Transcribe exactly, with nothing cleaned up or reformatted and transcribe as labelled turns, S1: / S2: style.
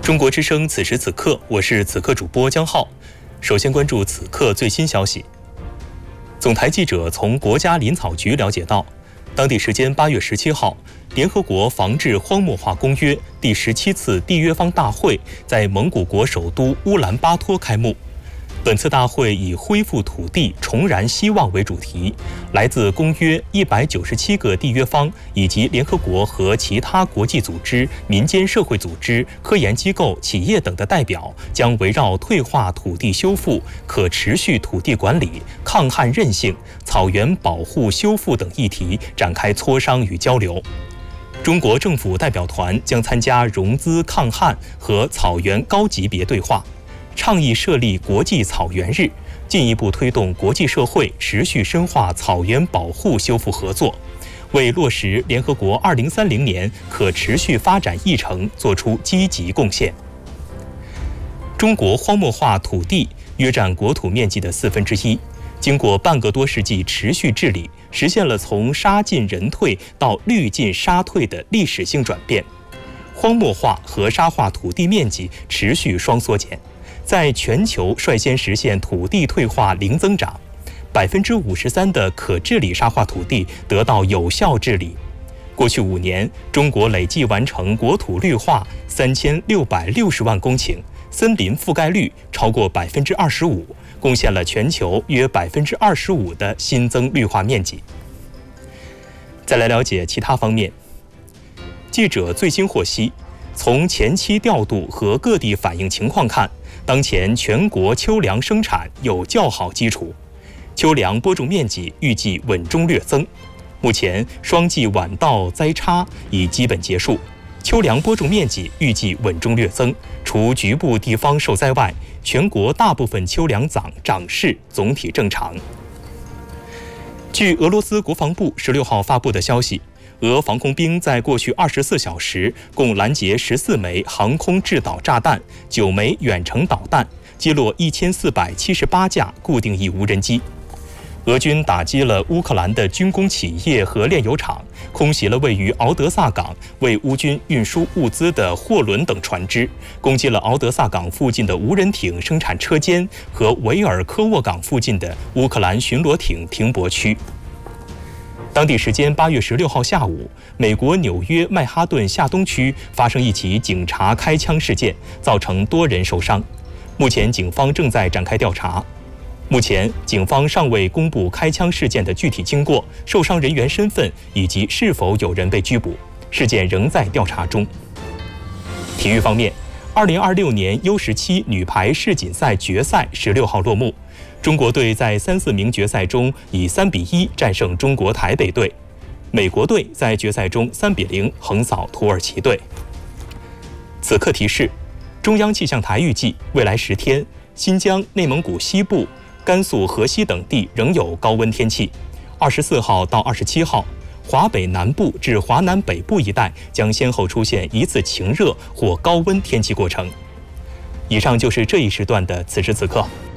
S1: 中国之声此时此刻，我是此刻主播江浩。首先关注此刻最新消息。总台记者从国家林草局了解到，当地时间八月十七号，联合国防治荒漠化公约第十七次缔约方大会在蒙古国首都乌兰巴托开幕。本次大会以恢复土地、重燃希望为主题，来自公约一百九十七个缔约方以及联合国和其他国际组织、民间社会组织、科研机构、企业等的代表，将围绕退化土地修复、可持续土地管理、抗旱韧性、草原保护修复等议题展开磋商与交流。中国政府代表团将参加融资抗旱和草原高级别对话，倡议设立国际草原日，进一步推动国际社会持续深化草原保护修复合作，为落实联合国二零三零年可持续发展议程作出积极贡献。中国荒漠化土地约占国土面积的四分之一，经过半个多世纪持续治理，实现了从沙进人退到绿进沙退的历史性转变。荒漠化和沙化土地面积持续双缩减，在全球率先实现土地退化零增长，百分之五十三的可治理沙化土地得到有效治理。过去五年，中国累计完成国土绿化三千六百六十万公顷，森林覆盖率超过百分之二十五，贡献了全球约百分之二十五的新增绿化面积。再来了解其他方面。记者最新获悉，从前期调度和各地反映情况看，当前全国秋粮生产有较好基础，秋粮播种面积预计稳中略增。目前霜季晚稻栽插已基本结束，秋粮播种面积预计稳中略增，除局部地方受灾外，全国大部分秋粮长长势总体正常。据俄罗斯国防部十六号发布的消息，俄防空兵在过去二十四小时共拦截十四枚航空制导炸弹、九枚远程导弹，击落一千四百七十八架固定翼无人机。俄军打击了乌克兰的军工企业和炼油厂，空袭了位于敖德萨港为乌军运输物资的货轮等船只，攻击了敖德萨港附近的无人艇生产车间和维尔科沃港附近的乌克兰巡逻艇停泊区。当地时间八月十六号下午，美国纽约曼哈顿下东区发生一起警察开枪事件，造成多人受伤。目前警方正在展开调查。目前警方尚未公布开枪事件的具体经过、受伤人员身份以及是否有人被拘捕，事件仍在调查中。体育方面，二零二六年 U 十七 女排世锦赛决赛十六号落幕，中国队在三四名决赛中以三比一战胜中国台北队，美国队在决赛中三比零横扫土耳其队。此刻提示：中央气象台预计未来十天，新疆、内蒙古西部、甘肃、河西等地仍有高温天气。二十四号到二十七号，华北南部至华南北部一带将先后出现一次晴热或高温天气过程。以上就是这一时段的此时此刻，